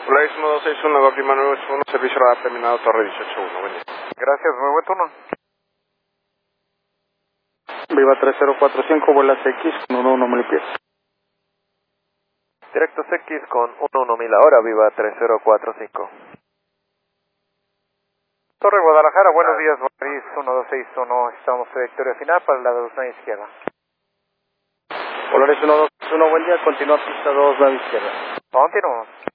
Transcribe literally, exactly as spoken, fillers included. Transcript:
Polaris uno dos seis uno, Golf Lima nueve ocho uno, servicio radar terminado, Torre dieciocho uno, buen día. Gracias, muy buen turno. Viva tres cero cuatro cinco, vuelas X con uno uno mil pies. Directos X con uno uno mil ahora, Viva tres cero cuatro cinco. Torre Guadalajara, buenos días, Polaris uno dos seis uno, estamos en trayectoria final para la dos nave izquierda. Polaris uno dos uno, buen día, continúa pista dos, nave izquierda. Continuamos.